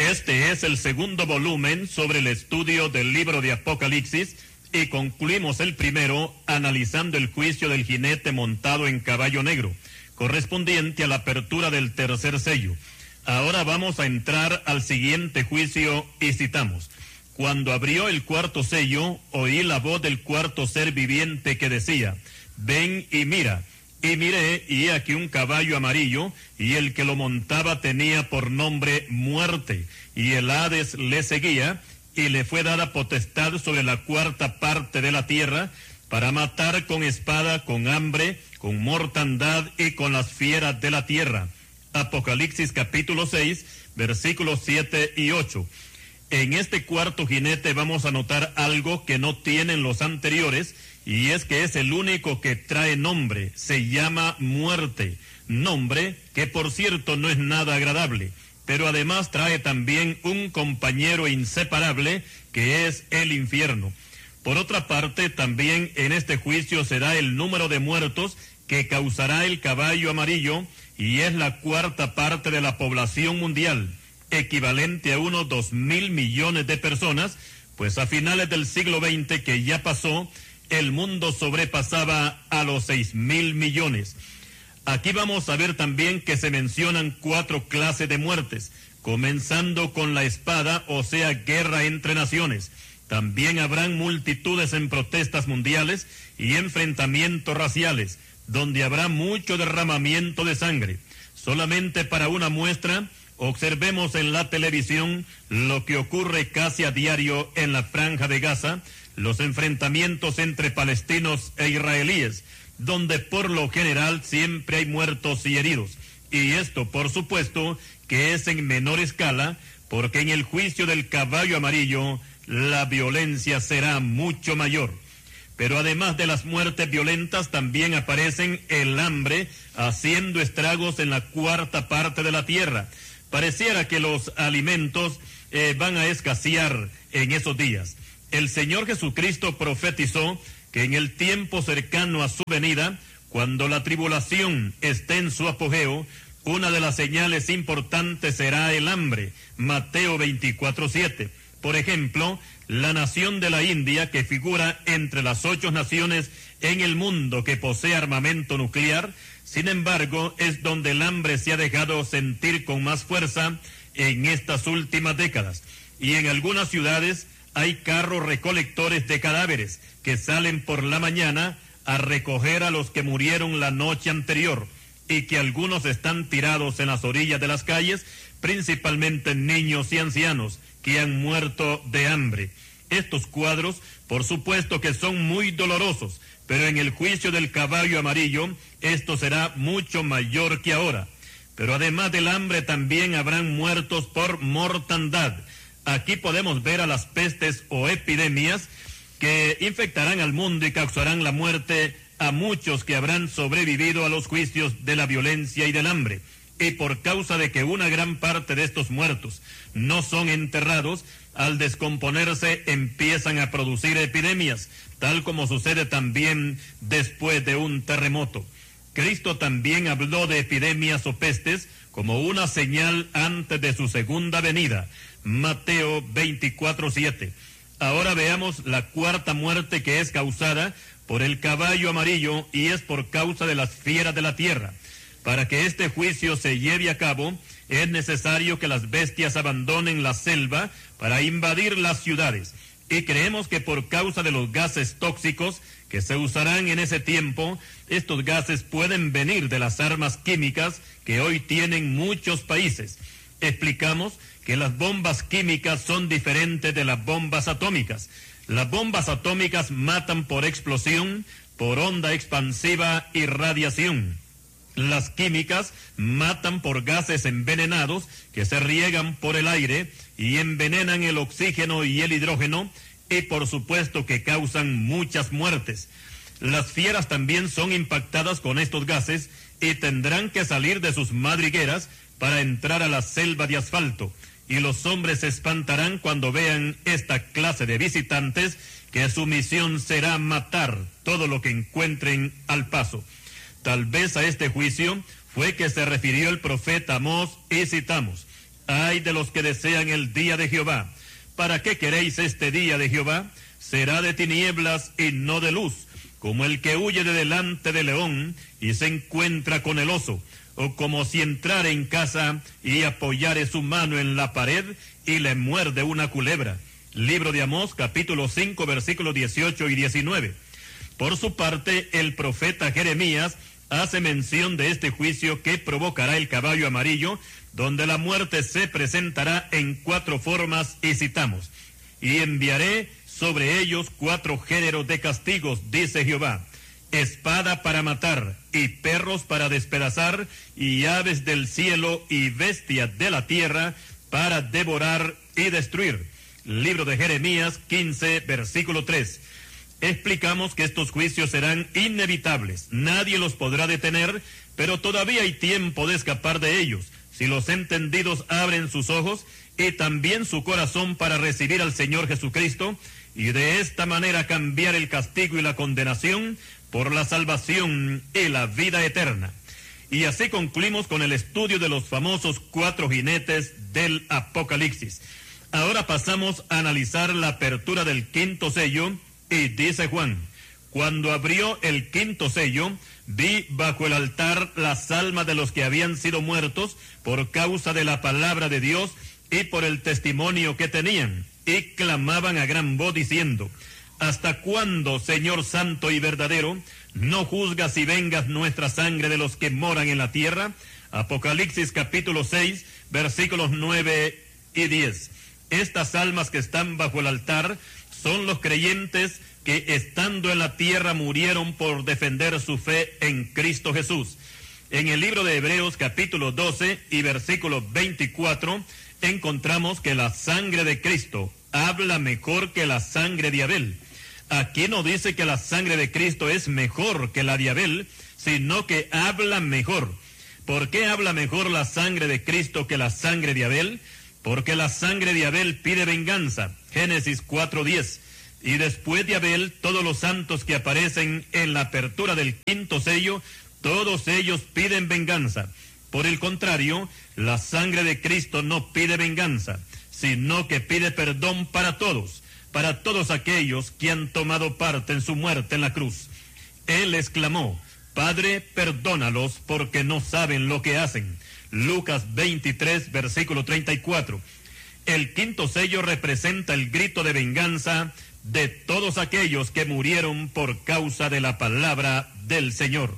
Este es el segundo volumen sobre el estudio del libro de Apocalipsis y concluimos el primero analizando el juicio del jinete montado en caballo negro, correspondiente a la apertura del tercer sello. Ahora vamos a entrar al siguiente juicio y citamos: Cuando abrió el cuarto sello, oí la voz del cuarto ser viviente que decía: ven y mira. Y miré, y he aquí un caballo amarillo, y el que lo montaba tenía por nombre Muerte, y el Hades le seguía, y le fue dada potestad sobre la cuarta parte de la tierra, para matar con espada, con hambre, con mortandad y con las fieras de la tierra. Apocalipsis capítulo 6, versículos 7 y 8. En este cuarto jinete vamos a notar algo que no tienen los anteriores, y es que es el único que trae nombre, se llama Muerte, nombre que por cierto no es nada agradable, pero además trae también un compañero inseparable que es el infierno. Por otra parte, también en este juicio se da el número de muertos que causará el caballo amarillo, y es la cuarta parte de la población mundial, equivalente a unos 2.000 millones de personas, pues a finales del siglo XX que ya pasó, el mundo sobrepasaba a los 6.000 millones. Aquí vamos a ver también que se mencionan 4 clases de muertes, comenzando con la espada, o sea, guerra entre naciones. También habrán multitudes en protestas mundiales y enfrentamientos raciales, donde habrá mucho derramamiento de sangre. Solamente para una muestra, observemos en la televisión lo que ocurre casi a diario en la Franja de Gaza, los enfrentamientos entre palestinos e israelíes, donde por lo general siempre hay muertos y heridos. Y esto, por supuesto, que es en menor escala, porque en el juicio del caballo amarillo la violencia será mucho mayor. Pero además de las muertes violentas, también aparecen el hambre, haciendo estragos en la cuarta parte de la tierra. Pareciera que los alimentos van a escasear en esos días. El Señor Jesucristo profetizó que en el tiempo cercano a su venida, cuando la tribulación esté en su apogeo, una de las señales importantes será el hambre. Mateo 24:7. Por ejemplo, la nación de la India, que figura entre las 8 naciones en el mundo que posee armamento nuclear, sin embargo, es donde el hambre se ha dejado sentir con más fuerza en estas últimas décadas. Y en algunas ciudades hay carros recolectores de cadáveres que salen por la mañana a recoger a los que murieron la noche anterior, y que algunos están tirados en las orillas de las calles, principalmente niños y ancianos que han muerto de hambre. Estos cuadros, por supuesto que son muy dolorosos, pero en el juicio del caballo amarillo, esto será mucho mayor que ahora. Pero además del hambre también habrán muertos por mortandad. Aquí podemos ver a las pestes o epidemias que infectarán al mundo y causarán la muerte a muchos que habrán sobrevivido a los juicios de la violencia y del hambre. Y por causa de que una gran parte de estos muertos no son enterrados, al descomponerse empiezan a producir epidemias, tal como sucede también después de un terremoto. Cristo también habló de epidemias o pestes como una señal antes de su segunda venida. Mateo 24:7. Ahora veamos la cuarta muerte, que es causada por el caballo amarillo, y es por causa de las fieras de la tierra. Para que este juicio se lleve a cabo, es necesario que las bestias abandonen la selva para invadir las ciudades. Y creemos que por causa de los gases tóxicos que se usarán en ese tiempo, estos gases pueden venir de las armas químicas que hoy tienen muchos países. Explicamos que las bombas químicas son diferentes de las bombas atómicas. Las bombas atómicas matan por explosión, por onda expansiva y radiación. Las químicas matan por gases envenenados que se riegan por el aire y envenenan el oxígeno y el hidrógeno, y por supuesto que causan muchas muertes. Las fieras también son impactadas con estos gases y tendrán que salir de sus madrigueras para entrar a la selva de asfalto, y los hombres se espantarán cuando vean esta clase de visitantes, que su misión será matar todo lo que encuentren al paso. Tal vez a este juicio fue que se refirió el profeta Amós, y citamos: Ay de los que desean el día de Jehová. ¿Para qué queréis este día de Jehová? Será de tinieblas y no de luz, como el que huye de delante del león y se encuentra con el oso, o como si entrare en casa y apoyare su mano en la pared y le muerde una culebra. Libro de Amós, capítulo 5, versículos 18 y 19. Por su parte, el profeta Jeremías hace mención de este juicio que provocará el caballo amarillo, donde la muerte se presentará en 4 formas, y citamos: y enviaré sobre ellos 4 géneros de castigos, dice Jehová: espada para matar, y perros para despedazar, y aves del cielo y bestias de la tierra para devorar y destruir. Libro de Jeremías 15, versículo 3. Explicamos que estos juicios serán inevitables, nadie los podrá detener, pero todavía hay tiempo de escapar de ellos, si los entendidos abren sus ojos y también su corazón para recibir al Señor Jesucristo, y de esta manera cambiar el castigo y la condenación por la salvación y la vida eterna. Y así concluimos con el estudio de los famosos 4 jinetes del Apocalipsis. Ahora pasamos a analizar la apertura del 5º sello, y dice Juan: cuando abrió el 5º sello, vi bajo el altar las almas de los que habían sido muertos por causa de la palabra de Dios y por el testimonio que tenían, y clamaban a gran voz diciendo: ¿hasta cuándo, Señor santo y verdadero, no juzgas y vengas nuestra sangre de los que moran en la tierra? Apocalipsis capítulo 6, versículos 9 y 10. Estas almas que están bajo el altar son los creyentes que estando en la tierra murieron por defender su fe en Cristo Jesús. En el libro de Hebreos capítulo 12 y versículo 24 encontramos que la sangre de Cristo habla mejor que la sangre de Abel. Aquí no dice que la sangre de Cristo es mejor que la de Abel, sino que habla mejor. ¿Por qué habla mejor la sangre de Cristo que la sangre de Abel? Porque la sangre de Abel pide venganza, Génesis 4:10. Y después de Abel, todos los santos que aparecen en la apertura del 5º sello, todos ellos piden venganza. Por el contrario, la sangre de Cristo no pide venganza, sino que pide perdón para todos aquellos que han tomado parte en su muerte en la cruz. Él exclamó: Padre, perdónalos porque no saben lo que hacen. Lucas 23, versículo 34. El 5º sello representa el grito de venganza de todos aquellos que murieron por causa de la palabra del Señor.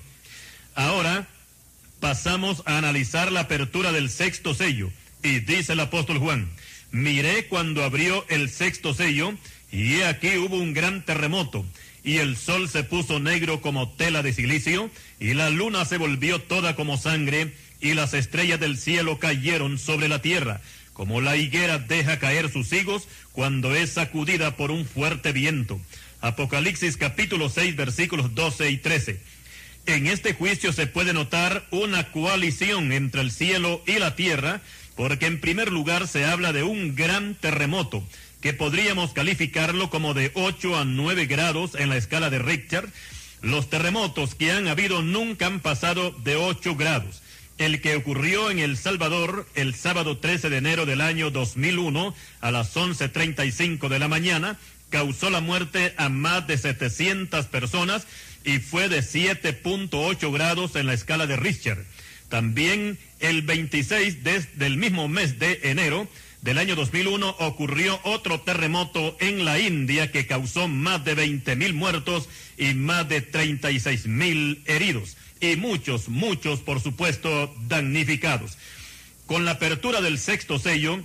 Ahora pasamos a analizar la apertura del 6º sello, y dice el apóstol Juan: miré cuando abrió el 6º sello, y he aquí hubo un gran terremoto, y el sol se puso negro como tela de silicio, y la luna se volvió toda como sangre, y las estrellas del cielo cayeron sobre la tierra, como la higuera deja caer sus higos cuando es sacudida por un fuerte viento. Apocalipsis capítulo 6, versículos 12 y 13. En este juicio se puede notar una coalición entre el cielo y la tierra, porque en primer lugar se habla de un gran terremoto, que podríamos calificarlo como de 8 a 9 grados en la escala de Richter. Los terremotos que han habido nunca han pasado de 8 grados. El que ocurrió en El Salvador el sábado 13 de enero del año 2001 a las 11:35 de la mañana causó la muerte a más de 700 personas y fue de 7.8 grados en la escala de Richter. También el 26 del mismo mes de enero del año 2001 ocurrió otro terremoto en la India que causó más de 20,000 muertos y más de 36,000 heridos. Y muchos, por supuesto, damnificados. Con la apertura del 6º sello,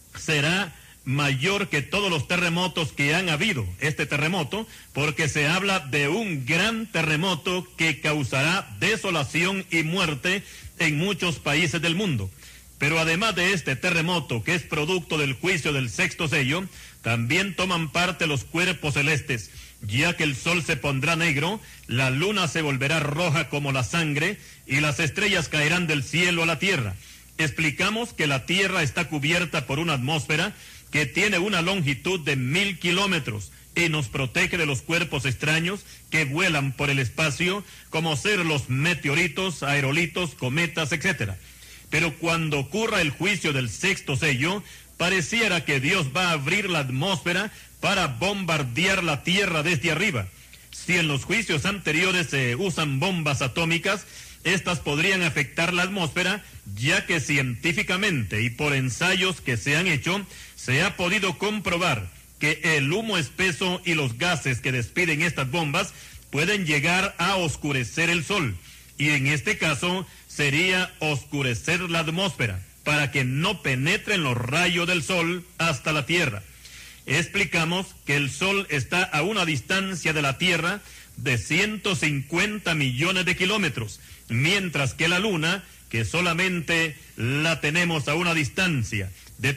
será mayor que todos los terremotos que han habido, este terremoto, porque se habla de un gran terremoto que causará desolación y muerte en muchos países del mundo. Pero además de este terremoto, que es producto del juicio del 6º sello, también toman parte los cuerpos celestes, ya que el sol se pondrá negro, la luna se volverá roja como la sangre, y las estrellas caerán del cielo a la tierra. Explicamos que la tierra está cubierta por una atmósfera que tiene una longitud de 1,000 kilómetros y nos protege de los cuerpos extraños que vuelan por el espacio, como ser los meteoritos, aerolitos, cometas, etc. Pero cuando ocurra el juicio del sexto sello, pareciera que Dios va a abrir la atmósfera para bombardear la tierra desde arriba. Si en los juicios anteriores se usan bombas atómicas, estas podrían afectar la atmósfera, ya que científicamente y por ensayos que se han hecho, se ha podido comprobar que el humo espeso y los gases que despiden estas bombas pueden llegar a oscurecer el sol. Y en este caso sería oscurecer la atmósfera para que no penetren los rayos del sol hasta la tierra. Explicamos que el sol está a una distancia de la tierra de 150 millones de kilómetros, mientras que la luna, que solamente la tenemos a una distancia de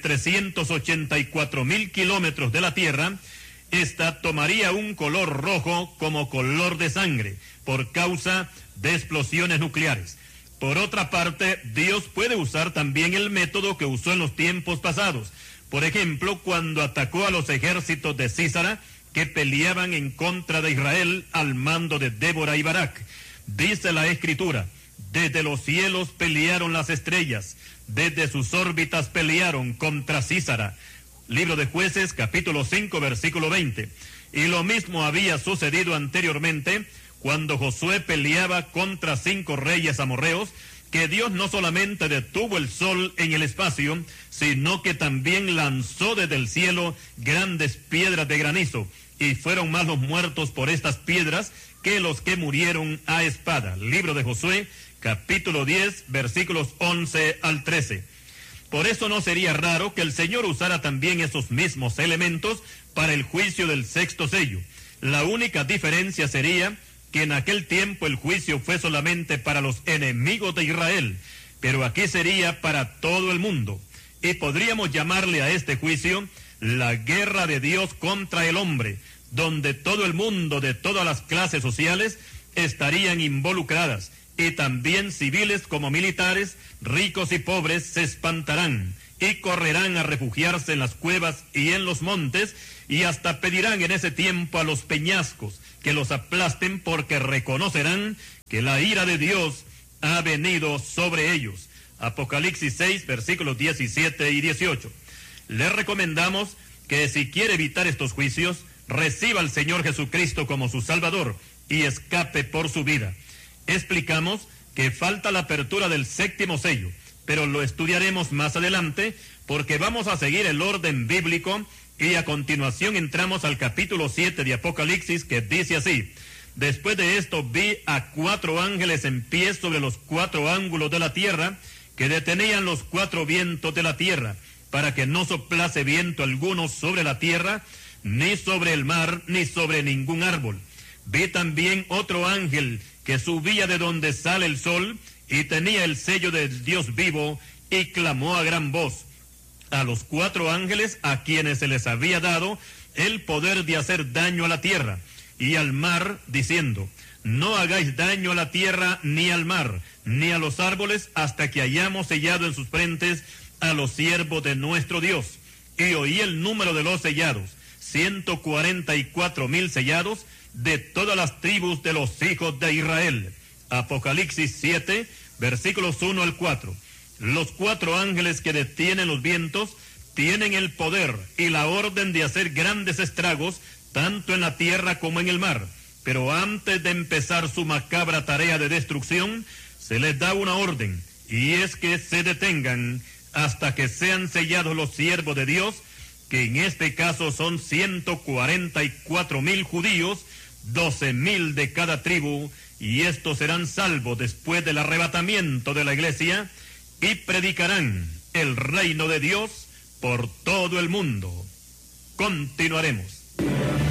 384.000 kilómetros de la tierra, esta tomaría un color rojo como color de sangre por causa de explosiones nucleares. Por otra parte, Dios puede usar también el método que usó en los tiempos pasados. Por ejemplo, cuando atacó a los ejércitos de Sísara que peleaban en contra de Israel al mando de Débora y Barak. Dice la Escritura: desde los cielos pelearon las estrellas, desde sus órbitas pelearon contra Sísara. Libro de Jueces, capítulo 5, versículo 20. Y lo mismo había sucedido anteriormente cuando Josué peleaba contra 5 reyes amorreos, que Dios no solamente detuvo el sol en el espacio, sino que también lanzó desde el cielo grandes piedras de granizo, y fueron más los muertos por estas piedras que los que murieron a espada. Libro de Josué, capítulo 10, versículos 11 al 13. Por eso no sería raro que el Señor usara también esos mismos elementos para el juicio del sexto sello. La única diferencia sería que en aquel tiempo el juicio fue solamente para los enemigos de Israel, pero aquí sería para todo el mundo. Y podríamos llamarle a este juicio la guerra de Dios contra el hombre, donde todo el mundo de todas las clases sociales estarían involucradas, y también civiles como militares, ricos y pobres se espantarán y correrán a refugiarse en las cuevas y en los montes, y hasta pedirán en ese tiempo a los peñascos que los aplasten, porque reconocerán que la ira de Dios ha venido sobre ellos. Apocalipsis 6, versículos 17 y 18. Le recomendamos que si quiere evitar estos juicios, reciba al Señor Jesucristo como su Salvador y escape por su vida. Explicamos que falta la apertura del séptimo sello, pero lo estudiaremos más adelante porque vamos a seguir el orden bíblico, y a continuación entramos al capítulo 7 de Apocalipsis, que dice así: después de esto vi a 4 ángeles en pie sobre los 4 ángulos de la tierra, que detenían los 4 vientos de la tierra, para que no soplase viento alguno sobre la tierra, ni sobre el mar, ni sobre ningún árbol. Vi también otro ángel que subía de donde sale el sol, y tenía el sello del Dios vivo, y clamó a gran voz a los 4 ángeles a quienes se les había dado el poder de hacer daño a la tierra y al mar, diciendo: no hagáis daño a la tierra, ni al mar, ni a los árboles, hasta que hayamos sellado en sus frentes a los siervos de nuestro Dios. Y oí el número de los sellados, 144,000 sellados, de todas las tribus de los hijos de Israel. Apocalipsis 7, versículos 1 al 4. Los 4 ángeles que detienen los vientos tienen el poder y la orden de hacer grandes estragos, tanto en la tierra como en el mar. Pero antes de empezar su macabra tarea de destrucción, se les da una orden, y es que se detengan hasta que sean sellados los siervos de Dios, que en este caso son 144,000 judíos, 12,000 de cada tribu, y estos serán salvos después del arrebatamiento de la iglesia, y predicarán el reino de Dios por todo el mundo. Continuaremos.